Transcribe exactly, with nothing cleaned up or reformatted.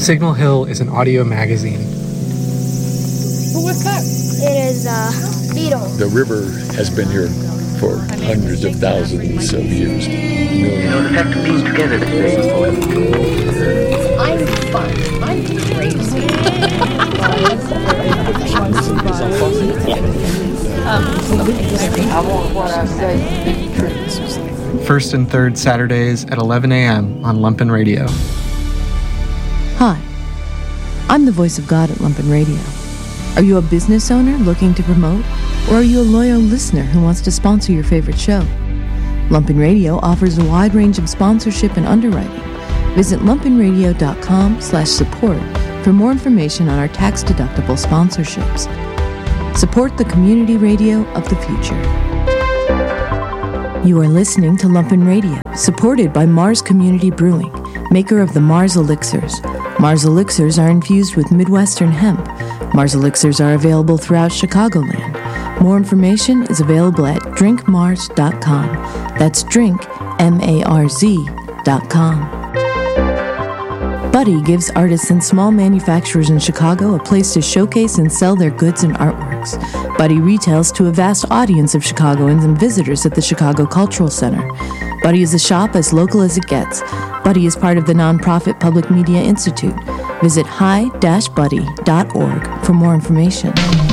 Signal Hill is an audio magazine. Who was that? It is a beetle. The river has been here for hundreds of thousands of years. You know, the fact to piece together the things. I'm fun. I'm crazy. I want what I say to be true. First and third Saturdays at eleven a.m. on Lumpen Radio. Hi, I'm the voice of God at Lumpen Radio. Are you a business owner looking to promote? Or are you a loyal listener who wants to sponsor your favorite show? Lumpen Radio offers a wide range of sponsorship and underwriting. Visit lumpenradio.com slash support for more information on our tax-deductible sponsorships. Support the community radio of the future. You are listening to Lumpen Radio, supported by Mars Community Brewing, maker of the Mars Elixirs. Mars Elixirs are infused with Midwestern hemp. Mars Elixirs are available throughout Chicagoland. More information is available at drink mars dot com. That's drink, M A R Z, dot com. Buddy gives artists and small manufacturers in Chicago a place to showcase and sell their goods and artworks. Buddy retails to a vast audience of Chicagoans and visitors at the Chicago Cultural Center. Buddy is a shop as local as it gets. Buddy is part of the nonprofit Public Media Institute. Visit hi dash buddy dot org for more information.